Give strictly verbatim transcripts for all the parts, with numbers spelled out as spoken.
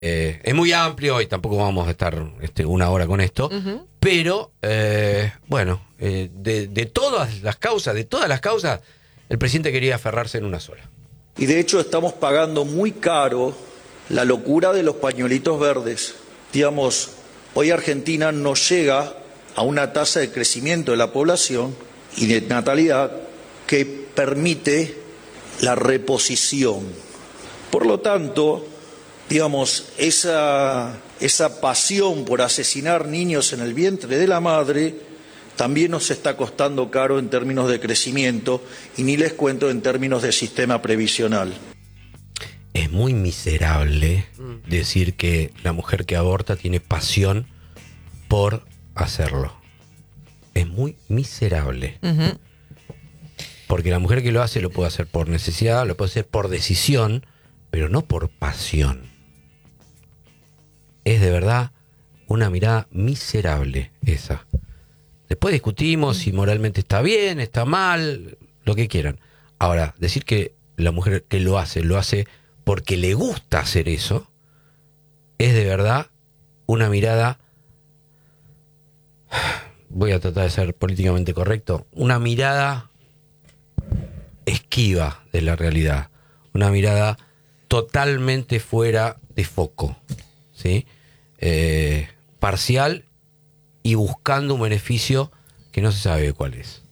Eh, es muy amplio y tampoco vamos a estar este, una hora con esto, uh-huh. pero eh, bueno, eh, de, de todas las causas, de todas las causas, el presidente quería aferrarse en una sola. Y de hecho estamos pagando muy caro la locura de los pañuelitos verdes. Digamos, hoy Argentina no llega a una tasa de crecimiento de la población y de natalidad que permite la reposición. Por lo tanto, digamos, esa, esa pasión por asesinar niños en el vientre de la madre también nos está costando caro en términos de crecimiento y ni les cuento en términos de sistema previsional. Es muy miserable decir que la mujer que aborta tiene pasión por hacerlo. Es muy miserable. Uh-huh. Porque la mujer que lo hace lo puede hacer por necesidad, lo puede hacer por decisión, pero no por pasión. Es de verdad una mirada miserable esa. Después discutimos si moralmente está bien, está mal, lo que quieran. Ahora, decir que la mujer que lo hace, lo hace porque le gusta hacer eso, es de verdad una mirada, voy a tratar de ser políticamente correcto, una mirada esquiva de la realidad, una mirada totalmente fuera de foco, ¿sí? Eh, parcial y buscando un beneficio que no se sabe cuál es.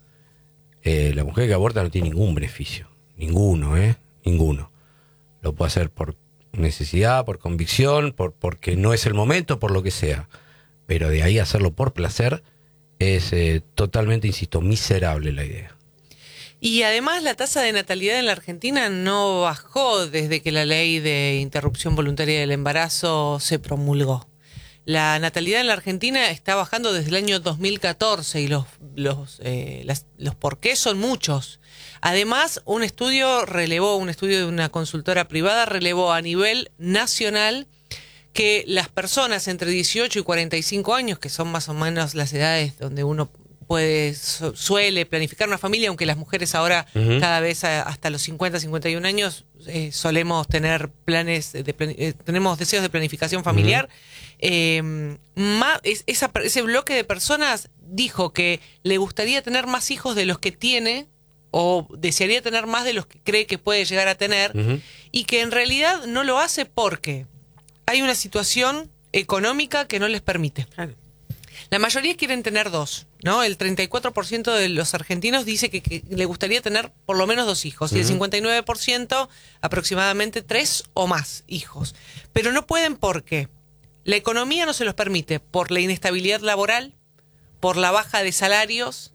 Eh, la mujer que aborta no tiene ningún beneficio, ninguno, ¿eh? Ninguno. Lo puede hacer por necesidad, por convicción, por porque no es el momento, por lo que sea. Pero de ahí hacerlo por placer es eh, totalmente, insisto, miserable la idea. Y además la tasa de natalidad en la Argentina no bajó desde que la ley de interrupción voluntaria del embarazo se promulgó. La natalidad en la Argentina está bajando desde el año dos mil catorce y los, los, eh, las, los porqués son muchos. Además, un estudio relevó, un estudio de una consultora privada relevó a nivel nacional que las personas entre dieciocho y cuarenta y cinco años, que son más o menos las edades donde uno puede suele planificar una familia, aunque las mujeres ahora uh-huh. cada vez a, hasta los cincuenta, cincuenta y un años eh, solemos tener planes, de, eh, tenemos deseos de planificación familiar. Uh-huh. Eh, más, es, esa, ese bloque de personas dijo que le gustaría tener más hijos de los que tiene o desearía tener más de los que cree que puede llegar a tener uh-huh. y que en realidad no lo hace porque hay una situación económica que no les permite. Claro. La mayoría quieren tener dos, ¿no? El treinta y cuatro por ciento de los argentinos dice que, que le gustaría tener por lo menos dos hijos, uh-huh. y el cincuenta y nueve por ciento aproximadamente tres o más hijos. Pero no pueden porque la economía no se los permite, por la inestabilidad laboral, por la baja de salarios,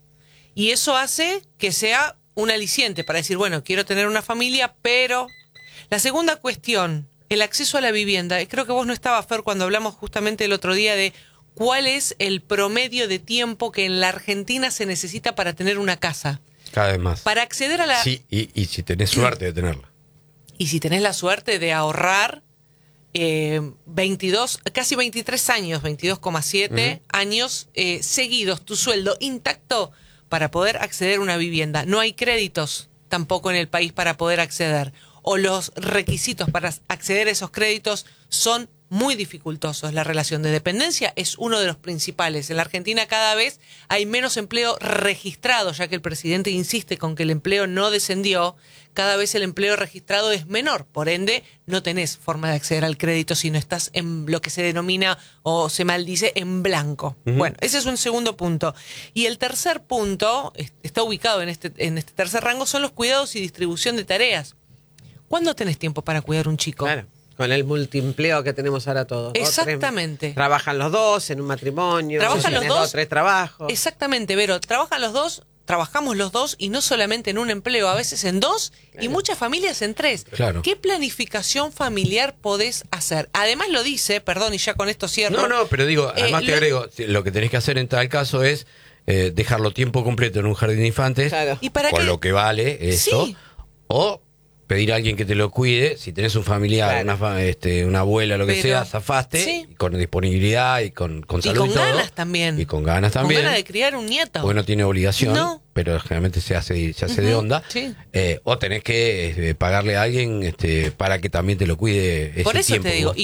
y eso hace que sea un aliciente para decir, bueno, quiero tener una familia, pero... La segunda cuestión, el acceso a la vivienda. Creo que vos no estabas, Fer, cuando hablamos justamente el otro día de cuál es el promedio de tiempo que en la Argentina se necesita para tener una casa. Cada vez más. Para acceder a la... Sí, y, y si tenés suerte de tenerla. Y si tenés la suerte de ahorrar eh, veintidós, casi veintitrés años, veintidós coma siete uh-huh. años eh, seguidos, tu sueldo intacto para poder acceder a una vivienda. No hay créditos tampoco en el país para poder acceder. O los requisitos para acceder a esos créditos son muy dificultosos. La relación de dependencia es uno de los principales. En la Argentina cada vez hay menos empleo registrado, ya que el presidente insiste con que el empleo no descendió. Cada vez el empleo registrado es menor. Por ende, no tenés forma de acceder al crédito si no estás en lo que se denomina o se maldice en blanco. Uh-huh. Bueno, ese es un segundo punto. Y el tercer punto, está ubicado en este, en este tercer rango, son los cuidados y distribución de tareas. ¿Cuándo tenés tiempo para cuidar un chico? Claro, con el multiempleo que tenemos ahora todos. Exactamente. Tres, trabajan los dos en un matrimonio. Trabajan los dos. Dos, tres trabajos. Exactamente, Vero. Trabajan los dos, trabajamos los dos y no solamente en un empleo, a veces en dos claro. y muchas familias en tres. Claro. ¿Qué planificación familiar podés hacer? Además lo dice, perdón y ya con esto cierro. No, no, pero digo, además eh, te lo... agrego, lo que tenés que hacer en tal caso es eh, dejarlo tiempo completo en un jardín de infantes, claro. ¿Y para con qué? Lo que vale eso, sí. o... pedir a alguien que te lo cuide, si tenés un familiar, claro. una, este, una abuela, lo que Pero, sea, zafaste, sí. y con disponibilidad y con, con salud y con y todo. ganas también. Y con ganas también. Con ganas de criar un nieto. Porque no tiene obligación. No. pero generalmente se hace, se hace de Ujú, onda, sí. eh, o tenés que eh, pagarle a alguien este, para que también te lo cuide ese Por eso tiempo te que digo, vos